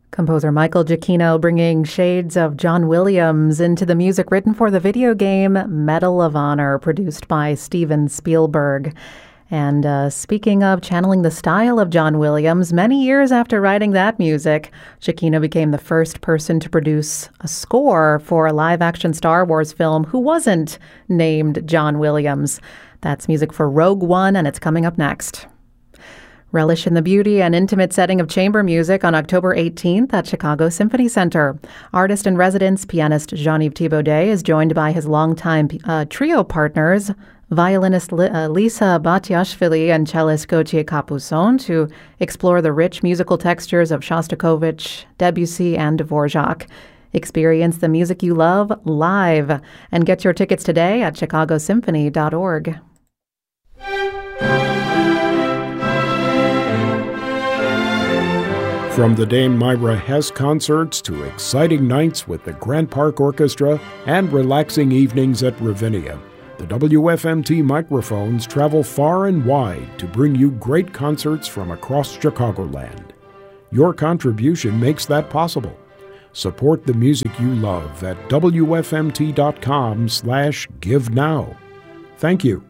Composer Michael Giacchino bringing shades of John Williams into the music written for the video game Medal of Honor, produced by Steven Spielberg. And speaking of channeling the style of John Williams, many years after writing that music, Giacchino became the first person to produce a score for a live-action Star Wars film who wasn't named John Williams. That's music for Rogue One, and it's coming up next. Relish in the beauty and intimate setting of chamber music on October 18th at Chicago Symphony Center. Artist in residence, pianist Jean-Yves Thibaudet is joined by his longtime trio partners, violinist Lisa Batiashvili and cellist Gauthier Capuçon, to explore the rich musical textures of Shostakovich, Debussy, and Dvorak. Experience the music you love live and get your tickets today at chicagosymphony.org. From the Dame Myra Hess concerts to exciting nights with the Grant Park Orchestra and relaxing evenings at Ravinia, the WFMT microphones travel far and wide to bring you great concerts from across Chicagoland. Your contribution makes that possible. Support the music you love at WFMT.com/give now. Thank you.